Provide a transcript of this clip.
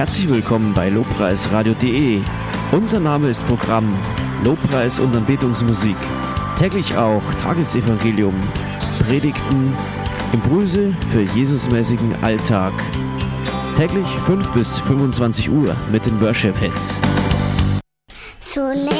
Herzlich willkommen bei lobpreisradio.de. Unser Name ist Programm Lobpreis und Anbetungsmusik. Täglich auch Tagesevangelium, Predigten, Impulse für Jesusmäßigen Alltag. Täglich 5 bis 25 Uhr mit den Worship Hits. So